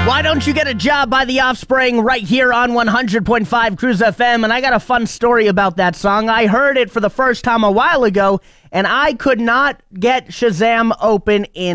Why Don't You Get a Job by The Offspring right here on 100.5 Cruise FM. And I got a fun story about that song. I heard it for the first time a while ago, and I could not get Shazam open in